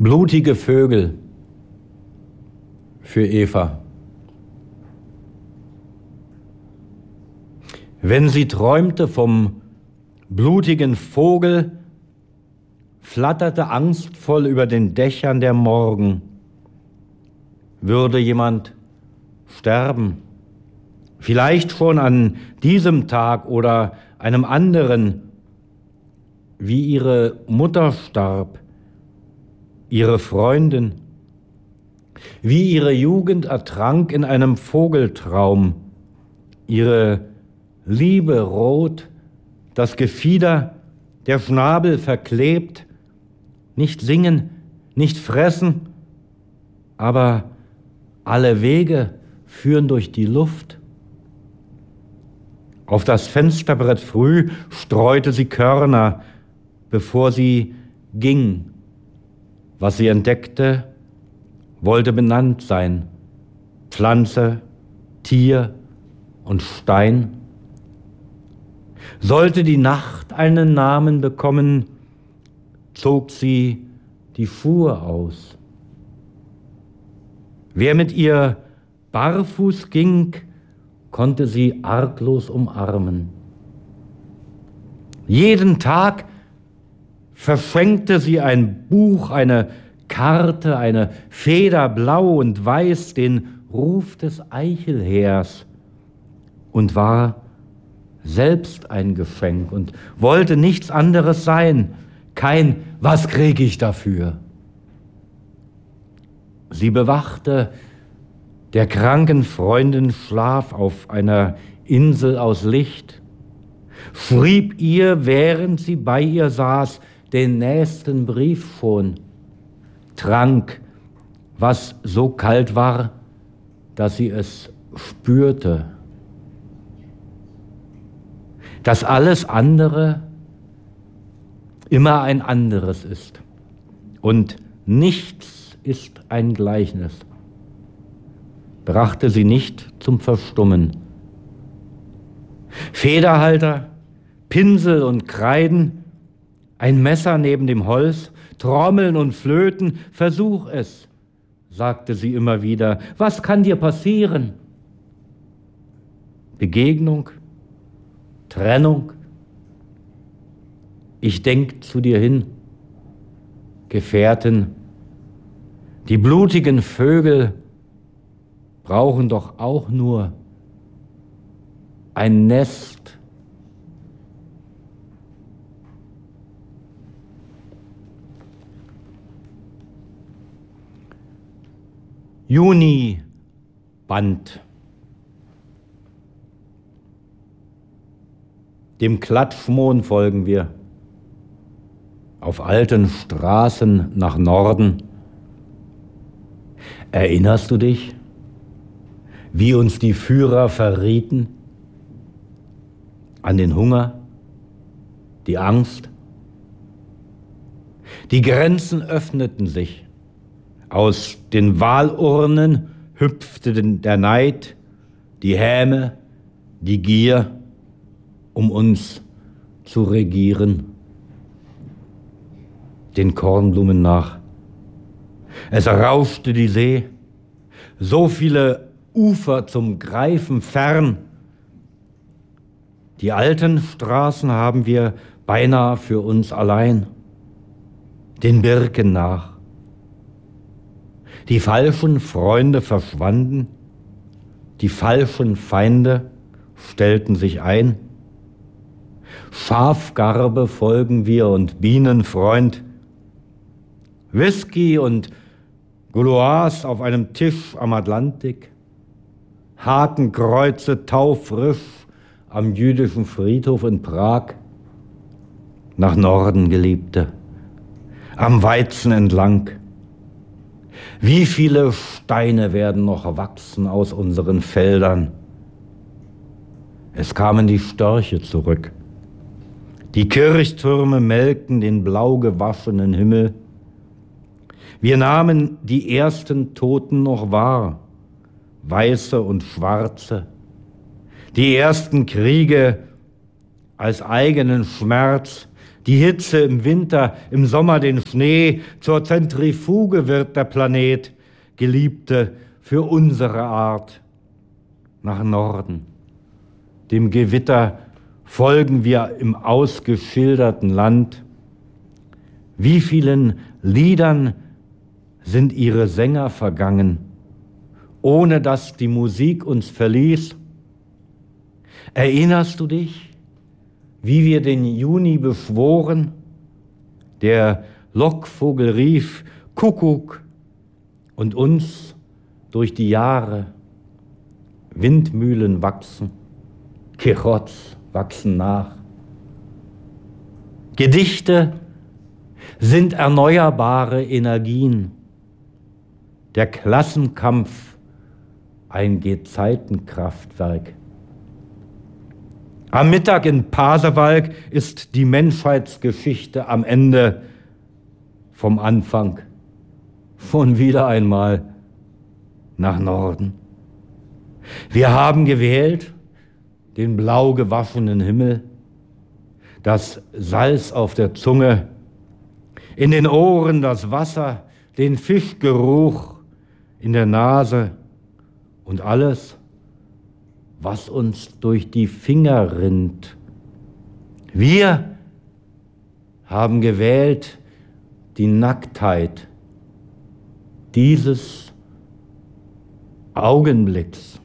Blutige Vögel für Eva. Wenn sie träumte vom blutigen Vogel, flatterte angstvoll über den Dächern der Morgen. Würde jemand sterben, vielleicht schon an diesem Tag oder einem anderen, wie ihre Mutter starb, ihre Freundin, wie ihre Jugend ertrank in einem Vogeltraum, ihre Liebe rot, das Gefieder, der Schnabel verklebt, nicht singen, nicht fressen, aber alle Wege führen durch die Luft. Auf das Fensterbrett früh streute sie Körner, bevor sie ging. Was sie entdeckte, wollte benannt sein. Pflanze, Tier und Stein. Sollte die Nacht einen Namen bekommen, zog sie die Schuhe aus. Wer mit ihr barfuß ging, konnte sie arglos umarmen. Jeden Tag verschenkte sie ein Buch, eine Karte, eine Feder blau und weiß, den Ruf des Eichelheers und war selbst ein Geschenk und wollte nichts anderes sein. Kein "Was krieg ich dafür?" Sie bewachte der kranken Freundin Schlaf auf einer Insel aus Licht, schrieb ihr, während sie bei ihr saß, den nächsten Brief schon, trank, was so kalt war, dass sie es spürte. Dass alles andere immer ein anderes ist und nichts ist ein Gleichnis, brachte sie nicht zum Verstummen. Federhalter, Pinsel und Kreiden, ein Messer neben dem Holz, Trommeln und Flöten, versuch es, sagte sie immer wieder. Was kann dir passieren? Begegnung, Trennung. Ich denk zu dir hin, Gefährtin. Die blutigen Vögel brauchen doch auch nur ein Nest. Juniband. Dem Klatschmohn folgen wir. Auf alten Straßen nach Norden. Erinnerst du dich, wie uns die Führer verrieten? An den Hunger, die Angst. Die Grenzen öffneten sich. Aus den Wahlurnen hüpfte der Neid, die Häme, die Gier, um uns zu regieren. Den Kornblumen nach. Es rauschte die See, so viele Ufer zum Greifen fern. Die alten Straßen haben wir beinahe für uns allein, den Birken nach. Die falschen Freunde verschwanden, die falschen Feinde stellten sich ein. Schafgarbe folgen wir und Bienenfreund. Whisky und Gauloise auf einem Tisch am Atlantik. Hakenkreuze taufrisch am jüdischen Friedhof in Prag. Nach Norden, Geliebte, am Weizen entlang. Wie viele Steine werden noch wachsen aus unseren Feldern? Es kamen die Störche zurück. Die Kirchtürme melkten den blau gewaschenen Himmel. Wir nahmen die ersten Toten noch wahr, Weiße und Schwarze. Die ersten Kriege als eigenen Schmerz, Die Hitze im Winter, im Sommer den Schnee, zur Zentrifuge wird der Planet, Geliebte, für unsere Art. Nach Norden, dem Gewitter, folgen wir im ausgeschilderten Land. Wie vielen Liedern sind ihre Sänger vergangen, ohne dass die Musik uns verließ? Erinnerst du dich, wie wir den Juni beschworen? Der Lockvogel rief Kuckuck und uns durch die Jahre Windmühlen wachsen, Quichots wachsen nach. Gedichte sind erneuerbare Energien. Der Klassenkampf ein Gezeitenkraftwerk. Am Mittag in Pasewalk ist die Menschheitsgeschichte am Ende vom Anfang. Schon wieder einmal nach Norden. Wir haben gewählt den blau gewaschenen Himmel, das Salz auf der Zunge, in den Ohren das Wasser, den Fischgeruch in der Nase und alles, was uns durch die Finger rinnt. Wir haben gewählt die Nacktheit dieses Augenblicks.